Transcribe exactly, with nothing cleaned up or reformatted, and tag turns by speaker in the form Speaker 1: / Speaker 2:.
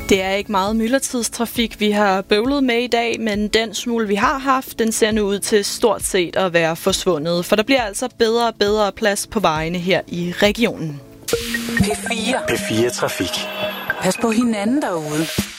Speaker 1: Det er ikke meget myldretidstrafik, vi har bøvlet med i dag, men den smule, vi har haft, den ser nu ud til stort set at være forsvundet. For der bliver altså bedre og bedre plads på vejene her i regionen.
Speaker 2: P fire.
Speaker 3: P fire Trafik.
Speaker 2: Pas på hinanden derude.